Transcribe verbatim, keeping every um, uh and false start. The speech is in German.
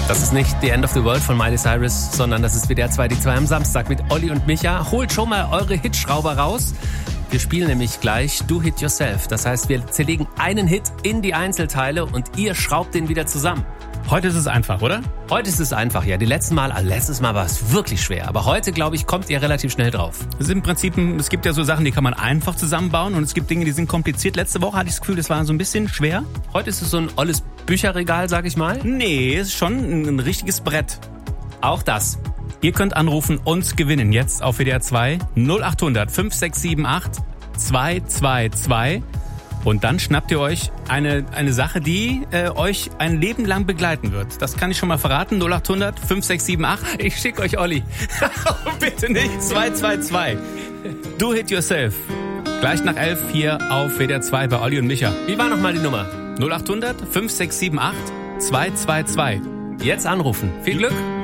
Das ist nicht The End of the World von Miley Cyrus, sondern das ist W D R zwei die zwei am Samstag mit Olli und Micha. Holt schon mal eure Hitschrauber raus. Wir spielen nämlich gleich Do Hit Yourself. Das heißt, wir zerlegen einen Hit in die Einzelteile und ihr schraubt den wieder zusammen. Heute ist es einfach, oder? Heute ist es einfach, ja. Die letzten Mal, also letztes Mal war es wirklich schwer. Aber heute, glaube ich, kommt ihr relativ schnell drauf. Es ist im Prinzip, es gibt ja so Sachen, die kann man einfach zusammenbauen und es gibt Dinge, die sind kompliziert. Letzte Woche hatte ich das Gefühl, das war so ein bisschen schwer. Heute ist es so ein olles Bücherregal, sag ich mal. Nee, es ist schon ein, ein richtiges Brett. Auch das. Ihr könnt anrufen und gewinnen jetzt auf W D R zwei null acht hundert fünf sechs sieben acht zwei zwei zwei. Und dann schnappt ihr euch eine, eine Sache, die äh, euch ein Leben lang begleiten wird. Das kann ich schon mal verraten. null acht hundert fünf sechs sieben acht. Ich schick euch Olli. Bitte nicht. zwei zwei zwei. Do Hit Yourself. Gleich nach elf hier auf W D R zwei bei Olli und Micha. Wie war nochmal die Nummer? null acht hundert fünf sechs sieben acht zwei zwei zwei. Jetzt anrufen. Viel Glück.